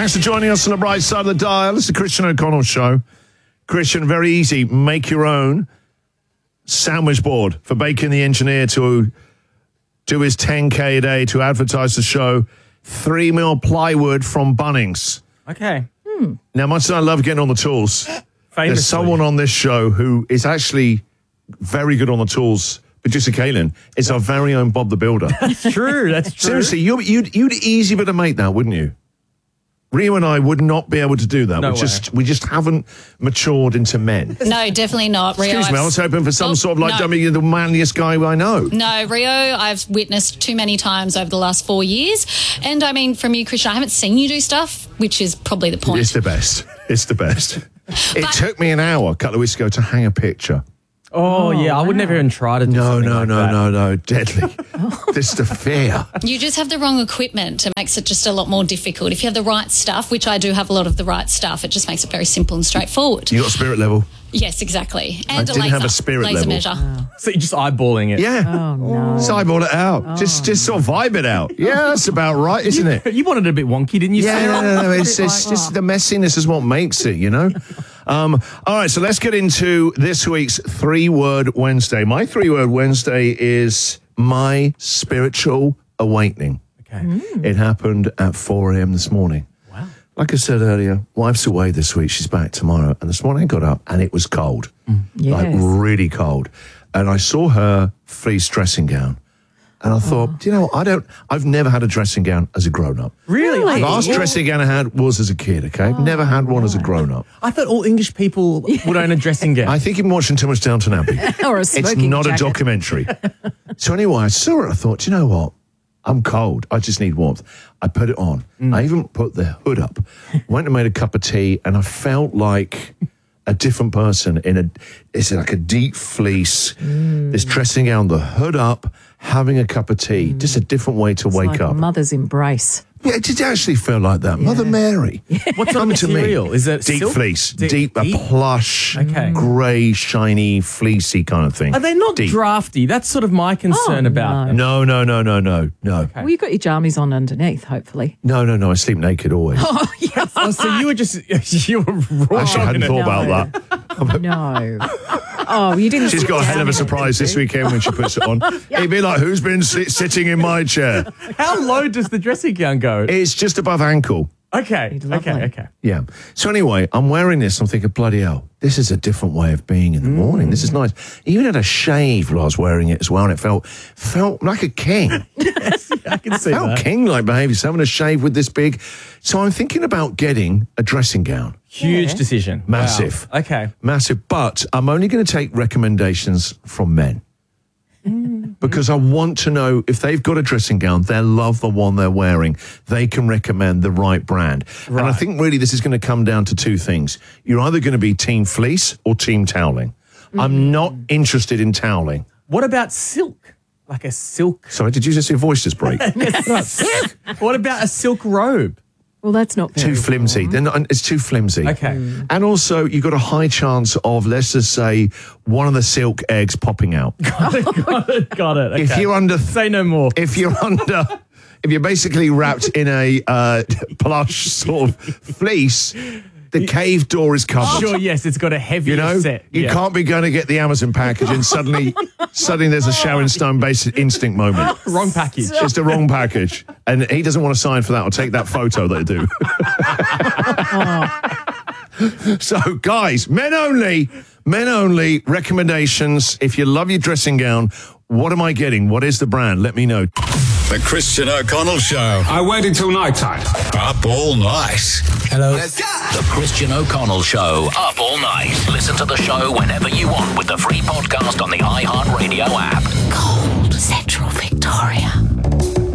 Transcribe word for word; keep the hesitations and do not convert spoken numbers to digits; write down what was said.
Thanks for joining us on the bright side of the dial. It's the Christian O'Connell Show. Christian, very easy. Make your own sandwich board for Bacon the Engineer to do his ten K a day to advertise the show. Three mil plywood from Bunnings. Okay. Hmm. Now, much as I love getting on the tools, Famously. there's someone on this show who is actually very good on the tools. Producer Kaylin is our very own Bob the Builder. That's true. That's true. Seriously, you, you'd, you'd easy bit of make that, wouldn't you? Rio and I would not be able to do that. No we way. just we just haven't matured into men. No, definitely not. Rio, Excuse me, I was hoping for some Oh, sort of like, no. I mean, you're the manliest guy I know. No, Rio, I've witnessed too many times over the last four years. And I mean, from you, Christian, I haven't seen you do stuff, which is probably the point. It's the best. It's the best. It But- took me an hour a couple of weeks ago to hang a picture. Oh, yeah. I would never even try to do No, something no, like no, that. no, no. Deadly. This the fear. You just have the wrong equipment. It makes it just a lot more difficult. If you have the right stuff, which I do have a lot of the right stuff, it just makes it very simple and straightforward. You got spirit level. Yes, exactly. And I a didn't laser, have a spirit laser level. measure. So you're just eyeballing it. Yeah. Oh, no. So I bought it out. Just just sort of vibe it out. Yeah, that's about right, isn't it? You wanted it a bit wonky, didn't you, Yeah, Sarah? no, no, no, it's, it's just the messiness is what makes it, you know? Um, all right, so let's get into this week's three-word Wednesday. My three-word Wednesday is my spiritual awakening. Okay. It happened at four a.m. this morning. Wow. Like I said earlier, wife's away this week. She's back tomorrow. And this morning I got up and it was cold, like Yes. really cold. And I saw her fleece dressing gown. And I thought, do you know what? I don't, I've never had a dressing gown as a grown-up. Really? Really? The last dressing gown I had was as a kid, okay? I've never had one as a grown-up. I thought all English people would own a dressing gown. I think you've been watching too much Downton Abbey. Or a It's smoking not jacket. a documentary. So anyway, I saw it. I thought, do you know what? I'm cold. I just need warmth. I put it on. I even put the hood up. Went and made a cup of tea, and I felt like a different person in a, it's like a deep fleece, this dressing gown, the hood up, having a cup of tea. Just a different way to wake Like up. a mother's embrace. Yeah, it did actually feel like that. Mother Mary. What's the Come to me. material? Is it Deep silk? fleece. Deep- Deep, a deep? plush, Okay. grey, shiny, fleecy kind of thing. Are they not Deep. drafty? That's sort of my concern Oh, about no. them. No, no, no, no, no, no. Well, you got your jammies on underneath, hopefully. No, no, no. I sleep naked always. Oh, so you were just, you were wrong. Actually, I hadn't thought No. about that. No. Oh, you didn't. She's sit got a hell down of a in it, surprise did this you? weekend when she puts it on. It'd be like, who's been sit- sitting in my chair? How low does the dressing gown go? It's just above ankle. Okay, Lovely. okay, okay. Yeah. So anyway, I'm wearing this. I'm thinking, bloody hell, this is a different way of being in the morning. This is nice. Even had a shave while I was wearing it as well, and it felt felt like a king. I can see felt that. king-like behaviour. So having a shave with this big. So I'm thinking about getting a dressing gown. Huge Yeah. decision. Massive. Wow. Okay. Massive. But I'm only going to take recommendations from men. Because I want to know if they've got a dressing gown, they love the one they're wearing, they can recommend the right brand. And I Right. think really this is going to come down to two things. You're either going to be team fleece or team toweling. I'm not interested in toweling. What about silk? Like a silk. Sorry, did you just see your voice just break? What about a silk robe? Well, that's not very Too flimsy. They're not, it's too flimsy. Okay. And also, you've got a high chance of, let's just say, one of the silk eggs popping out. Got it. Got it. Okay. If you're under, Say no more. if you're under, if you're basically wrapped in a uh, plush sort of fleece, the cave door is covered. Sure, yes, it's got a heavy You know, set. you Yeah. can't be going to get the Amazon package and suddenly, suddenly there's a Sharon Stone basic instinct moment. Wrong package. It's the wrong package, and he doesn't want to sign for that. I'll take that photo that I do. So, guys, men only, men only. Recommendations. If you love your dressing gown, what am I getting? What is the brand? Let me know. The Christian O'Connell Show. I waited till night time. Up all night. Hello. The Christian O'Connell Show, up all night. Listen to the show whenever you want with the free podcast on the iHeartRadio app. Cold Central Victoria.